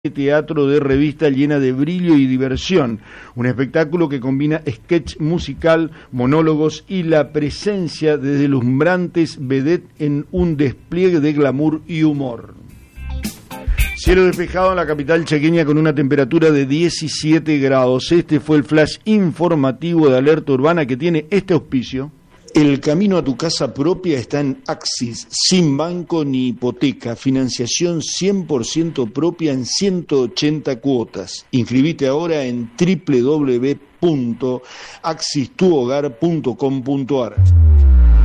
teatro de revista llena de brillo y diversión, un espectáculo que combina sketch musical, monólogos y la presencia de deslumbrantes vedettes en un despliegue de glamour y humor. Cielo despejado en la capital chaqueña con una temperatura de 17 grados. Este fue el flash informativo de Alerta Urbana que tiene este auspicio. El camino a tu casa propia está en Axis, sin banco ni hipoteca, financiación 100% propia en 180 cuotas. Inscribite ahora en www.axistuhogar.com.ar.